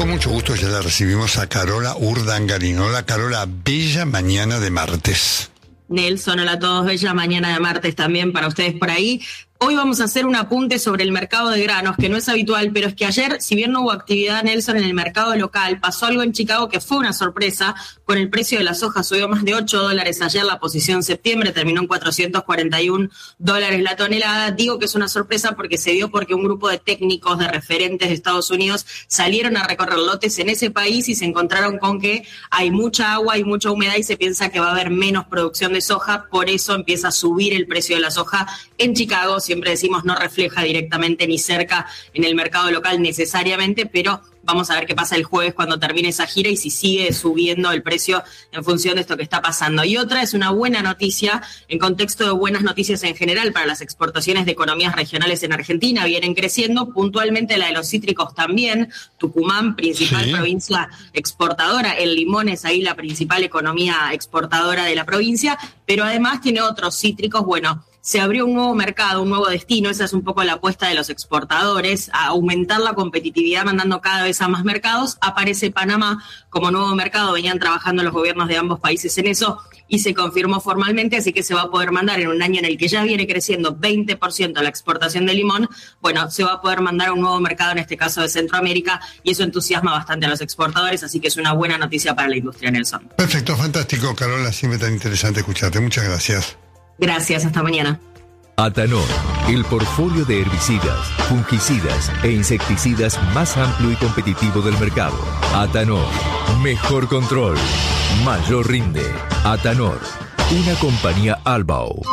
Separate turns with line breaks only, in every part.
Con mucho gusto ya la recibimos a Carola Urdangarín. Hola Carola, bella mañana de martes.
Nelson, hola a todos, bella mañana de martes también para ustedes por ahí. Hoy vamos a hacer un apunte sobre el mercado de granos, que no es habitual, pero es que ayer, si bien no hubo actividad, Nelson, en el mercado local, pasó algo en Chicago que fue una sorpresa. Con el precio de la soja subió más de $8 ayer, la posición septiembre terminó en $441 la tonelada. Digo que es una sorpresa porque se dio porque un grupo de técnicos, de referentes de Estados Unidos, salieron a recorrer lotes en ese país y se encontraron con que hay mucha agua, hay mucha humedad y se piensa que va a haber menos producción de soja, por eso empieza a subir el precio de la soja en Chicago. Siempre decimos no refleja directamente ni cerca en el mercado local necesariamente, pero vamos a ver qué pasa el jueves cuando termine esa gira y si sigue subiendo el precio en función de esto que está pasando. Y otra es una buena noticia, en contexto de buenas noticias en general para las exportaciones de economías regionales en Argentina, vienen creciendo, puntualmente la de los cítricos también. Tucumán, principal provincia exportadora, el limón es ahí la principal economía exportadora de la provincia, pero además tiene otros cítricos. Bueno, se abrió un nuevo mercado, un nuevo destino, esa es un poco la apuesta de los exportadores, a aumentar la competitividad mandando cada vez a más mercados. Aparece Panamá como nuevo mercado, venían trabajando los gobiernos de ambos países en eso y se confirmó formalmente, así que se va a poder mandar en un año en el que ya viene creciendo 20% la exportación de limón. Bueno, se va a poder mandar a un nuevo mercado, en este caso de Centroamérica, y eso entusiasma bastante a los exportadores, así que es una buena noticia para la industria, Nelson.
Perfecto, fantástico, Carola, siempre tan interesante escucharte. Muchas gracias.
Gracias, hasta mañana.
Atanor, el portfolio de herbicidas, fungicidas e insecticidas más amplio y competitivo del mercado. Atanor, mejor control, mayor rinde. Atanor, una compañía Albao.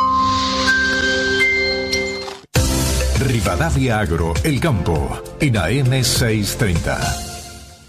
Rivadavia Agro, El Campo, en AM 630.